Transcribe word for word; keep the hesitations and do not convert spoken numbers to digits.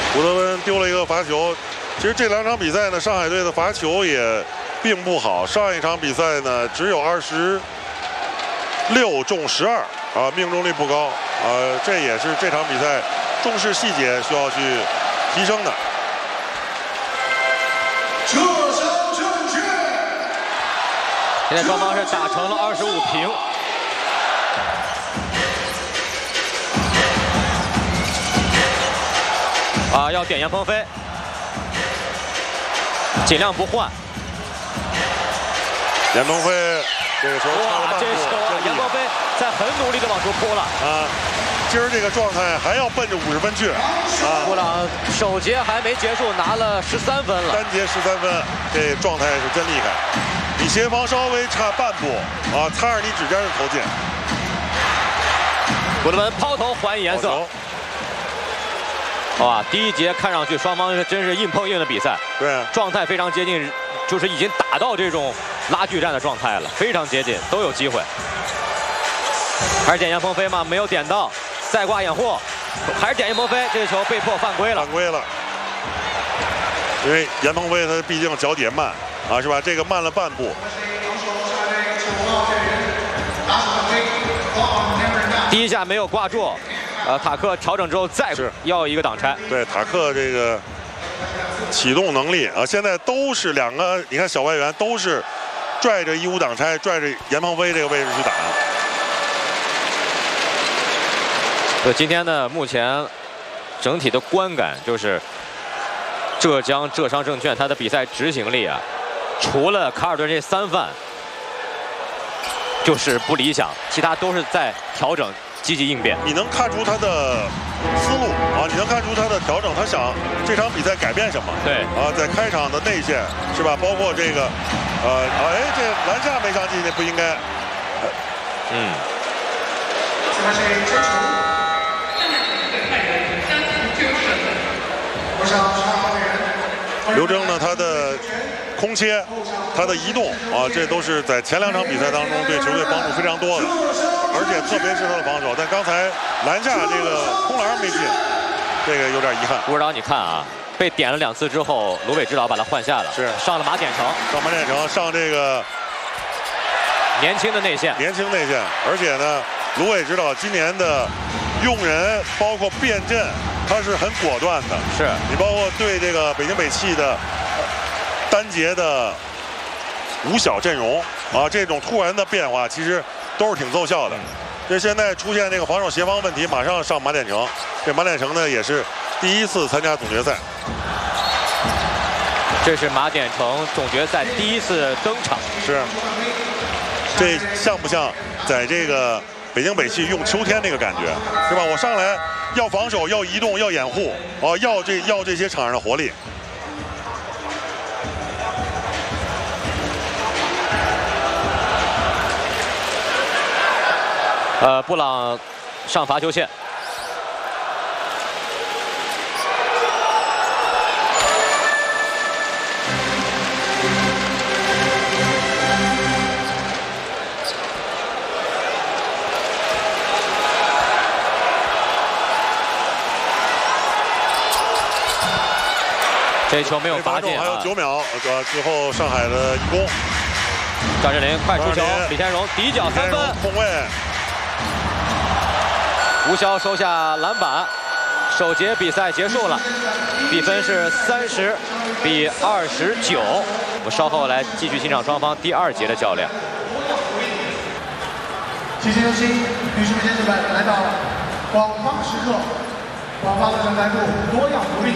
古德温丢了一个罚球。其实这两场比赛呢，上海队的罚球也并不好。上一场比赛呢，只有二十六中十二啊，命中率不高。呃，这也是这场比赛重视细节需要去提升的。 现在双方是打成了二十五平。啊，要点严鹏飞，尽量不换。 严鹏飞这个球哇，这球啊，严鹏飞在很努力的往出扑了啊。今儿这个状态还要奔着五十分去啊！ 布朗首节还没结束，拿了十三分了， 单节十三分，这状态是真厉害。比协防稍微差半步啊，擦着你指尖的投进。 古德温抛投还以颜色。哇，第一节看上去双方是真是硬碰硬的比赛， 对、啊， 状态非常接近，就是已经打到这种拉锯战的状态了，非常接近，都有机会。还是点严鹏飞吗？没有点到。再挂掩护，还是点严鹏飞，这个球被迫犯规了。 犯规了，因为严鹏飞他毕竟脚底下慢啊，是吧？这个慢了半步。 第一下没有挂住，呃，塔克调整之后再要一个挡拆。 对，塔克这个启动能力啊，现在都是两个，你看小外援都是拽着一五挡拆，拽着严鹏飞这个位置去打。 对，今天呢，目前整体的观感就是浙江浙商证券它的比赛执行力啊，除了卡尔顿这三犯就是不理想，其他都是在调整、积极应变。 你能看出他的思路啊，你能看出他的调整，他想这场比赛改变什么？ 对啊，在开场的内线是吧？包括这个，呃，哎，这篮下没上进，这不应该。 嗯。 刘铮呢，他的空切，他的移动啊，这都是在前两场比赛当中对球队帮助非常多的，而且特别是他的防守。但刚才篮下这个空篮没进，这个有点遗憾。 吴指导，你看啊，被点了两次之后，卢伟指导把他换下了， 是上了马典成， 上马典成，上这个年轻的内线， 年轻内线，而且呢，卢伟指导今年的用人包括变阵。他是很果断的， 是你包括对这个北京北汽的单节的五小阵容啊，这种突然的变化其实都是挺奏效的。这现在出现这个防守协防问题，马上上马典成。这马典成呢也是第一次参加总决赛， 这是马典成总决赛第一次登场。 是，这像不像在这个北京北汽用秋天那个感觉，是吧？我上来。要防守，要移动，要掩护，哦，要这要这些场上的活力。 呃，布朗上罚球线。这球没有罚进， 还有九秒，呃，之后上海的一攻， 张镇麟快出球，李天荣底角三分， 空位， 吴骁收下篮板，首节比赛结束了，比分是三十比二十九。我们稍后来继续欣赏双方第二节的较量。 谢谢有请女士们、先生们来到广方时刻，广方的正台部多样福利。